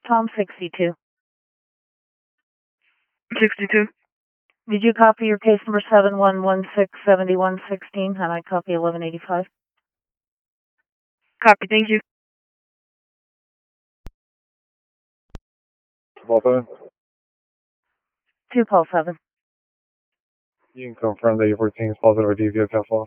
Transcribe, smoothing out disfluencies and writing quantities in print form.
Tom 62. 62. Did you copy your case number 71167116 and I copy 1185? Copy, thank you. Paul 7. 2 Paul 7. You can confirm that your 14 is positive or DVS has lost.